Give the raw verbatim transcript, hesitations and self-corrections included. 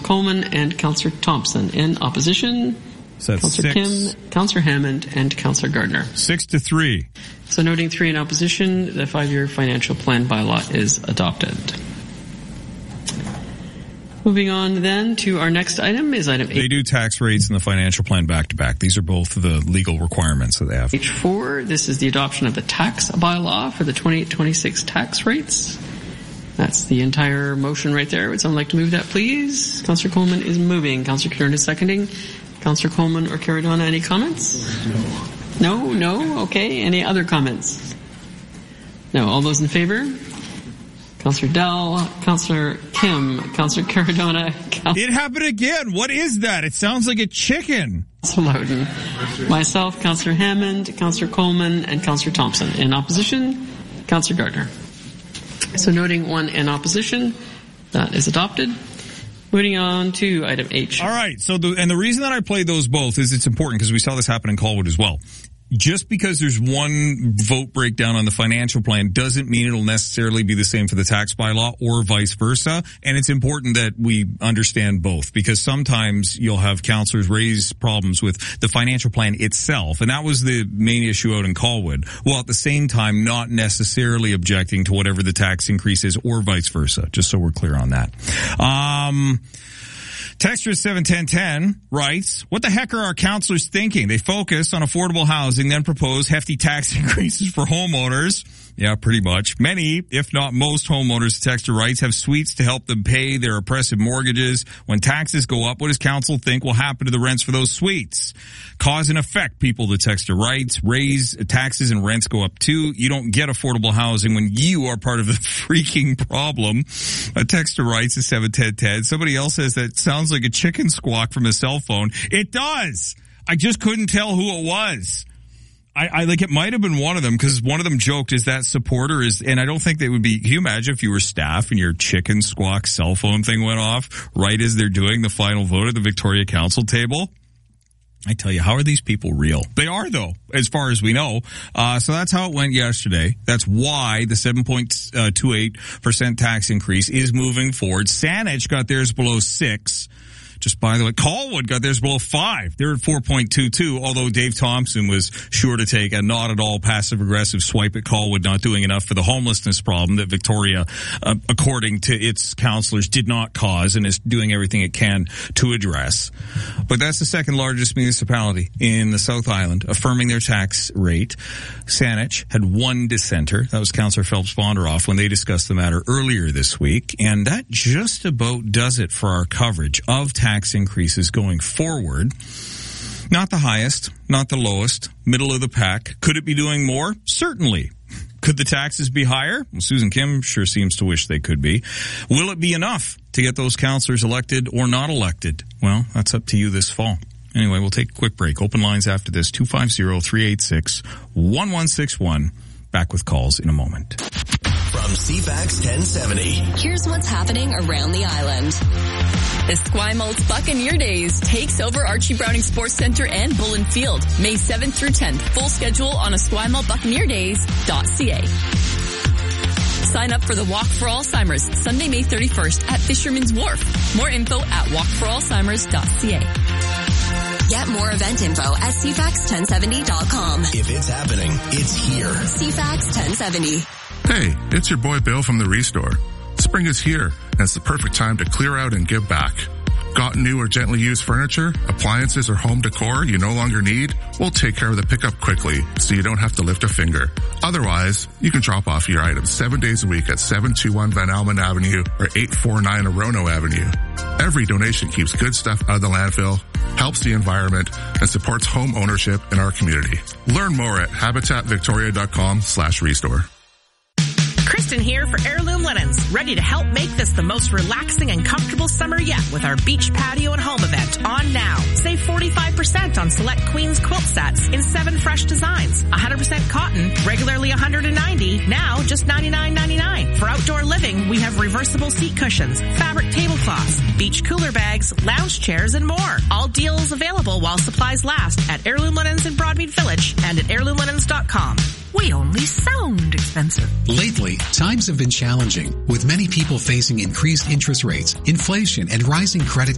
Coleman and Councillor Thompson. In opposition, so Councillor Kim, Councillor Hammond, and Councillor Gardner. Six to three. So noting three in opposition, the five-year financial plan bylaw is adopted. Moving on then to our next item is item eight. They do tax rates and the financial plan back to back. These are both the legal requirements that they have. H four, this is the adoption of the tax bylaw for the twenty-eight twenty-six tax rates. That's the entire motion right there. Would someone like to move that, please? Councillor Coleman is moving. Councillor Kern is seconding. Councillor Coleman or Caradona, any comments? No. No? No? Okay. Any other comments? No. All those in favor? Councillor Dell, Councillor Kim, Councillor Caradona. Councillor it happened again. What is that? It sounds like a chicken. Councillor Loudon. Myself, Councillor Hammond, Councillor Coleman, and Councillor Thompson. In opposition, Councillor Gardner. So noting one in opposition, that is adopted. Moving on to item H. All right. So the, and the reason that I played those both is it's important because we saw this happen in Colwood as well. Just because there's one vote breakdown on the financial plan doesn't mean it'll necessarily be the same for the tax bylaw or vice versa. And it's important that we understand both because sometimes you'll have councillors raise problems with the financial plan itself. And that was the main issue out in Colwood. While at the same time, not necessarily objecting to whatever the tax increase is or vice versa. Just so we're clear on that. Um, Texture seven ten ten writes, what the heck are our councillors thinking? They focus on affordable housing, then propose hefty tax increases for homeowners. Yeah, pretty much. Many, if not most homeowners, Texture writes, have suites to help them pay their oppressive mortgages. When taxes go up, what does council think will happen to the rents for those suites? Cause and effect, people, the Texture writes. Raise taxes and rents go up too. You don't get affordable housing when you are part of the freaking problem. A Texture writes at seven ten ten. Somebody else says that sounds like a chicken squawk from a cell phone. It does. I just couldn't tell who it was. I, I like it might have been one of them because one of them joked is that supporter is, and I don't think they would be, can you imagine if you were staff and your chicken squawk cell phone thing went off right as they're doing the final vote at the Victoria Council table? I tell you, how are these people real? They are though, as far as we know. Uh, so that's how it went yesterday. That's why the seven point two eight percent tax increase is moving forward. Saanich got theirs below six. Just by the way, Colwood got theirs below five. They're at four point two two, although Dave Thompson was sure to take a not at all passive-aggressive swipe at Colwood not doing enough for the homelessness problem that Victoria, uh, according to its councillors, did not cause and is doing everything it can to address. But that's the second largest municipality in the South Island, affirming their tax rate. Saanich had one dissenter. That was Councillor Phelps Bondaroff when they discussed the matter earlier this week. And that just about does it for our coverage of tax tax increases going forward. Not the highest, not the lowest, middle of the pack. Could it be doing more? Certainly. Could the taxes be higher? Well, Susan Kim sure seems to wish they could be. Will it be enough to get those councillors elected or not elected? Well, that's up to you this fall. Anyway, we'll take a quick break. Open lines after this, two five zero, three eight six, one one six one. Back with calls in a moment. From C FAX ten seventy. Here's what's happening around the island. The Esquimalt Buccaneer Days takes over Archie Browning Sports Centre and Bullen Field, May seventh through tenth. Full schedule on esquimalt buccaneer days dot c a. Sign up for the Walk for Alzheimer's, Sunday, May thirty-first at Fisherman's Wharf. More info at walk for alzheimers dot c a. Get more event info at c fax ten seventy dot com. If it's happening, it's here. C FAX ten seventy. Hey, it's your boy Bill from the Restore. Spring is here, and it's the perfect time to clear out and give back. Got new or gently used furniture, appliances, or home decor you no longer need? We'll take care of the pickup quickly so you don't have to lift a finger. Otherwise, you can drop off your items seven days a week at seven two one Van Almen Avenue or eight four nine Orono Avenue. Every donation keeps good stuff out of the landfill, helps the environment, and supports home ownership in our community. Learn more at habitat victoria dot com slash restore. Kristen here for Heirloom Linens, ready to help make this the most relaxing and comfortable summer yet with our beach patio and home event on now. Save forty-five percent on select Queens quilt sets in seven fresh designs. one hundred percent cotton, regularly one hundred ninety dollars, now just ninety-nine ninety-nine. For outdoor living, we have reversible seat cushions, fabric tablecloths, beach cooler bags, lounge chairs, and more. All deals available while supplies last at Heirloom Linens in Broadmead Village and at heirloom linens dot com. We only sound expensive. Lately, times have been challenging, with many people facing increased interest rates, inflation, and rising credit